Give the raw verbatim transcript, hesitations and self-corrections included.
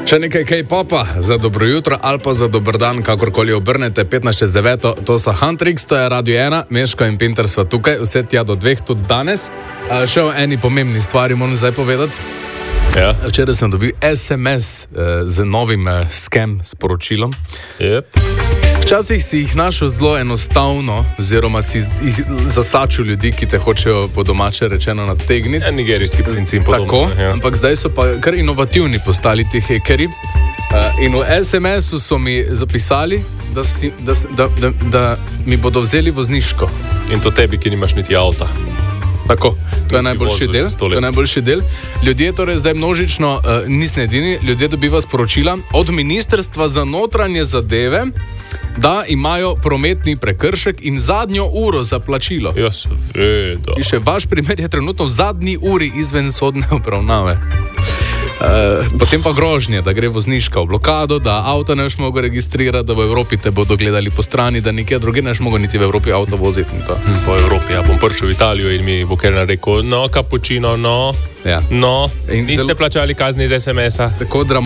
Če nekaj K-popa za dobro jutro ali pa za dober dan, kakorkoli obrnete, petnajst čez devet, to so Huntrix, to je Radio ena, Meško in Pinter sva tukaj, vse tja do dveh tudi danes. Še o eni pomembni stvari moram zdaj povedati. Ja. Včeraj sem dobil es em es eh, z novim eh, scam sporočilom. Yep. Včasih si jih našel zelo enostavno, oziroma si jih zasačil ljudi, ki te hočejo po domače rečeno nategniti. Ja, nigerijski princip podobno. Tako, ja. Ampak zdaj so pa kar inovativni postali ti hekeri. Uh, in v es em esu so mi zapisali, da, si, da, da, da, da mi bodo vzeli vozniško. In to tebi, ki nimaš niti avta. Tako, to je Si najboljši vozil del. že sto To let. je najboljši del. Ljudje torej zdaj množično, uh, nismo edini, ljudje dobivajo sporočila od Ministrstva za notranje zadeve, da imajo prometni prekršek in zadnjo uro za plačilo. Ja, seveda. Piše, vaš primer je trenutno v zadnji uri izven sodne obravnave. Uh, potem pa grožnje, da gre vozniška v blokado, da avto ne boš mogel registrirati, da v Evropi te bodo gledali po strani, da nikjer druge ne boš mogel niti v Evropi avto voziti. In to. Hm, po Evropi, ja bom prišel v Italijo in mi bo Kelner rekel, no, cappuccino, no, Ja. no, In niste zelo- plačali kazni iz es em esa. Tako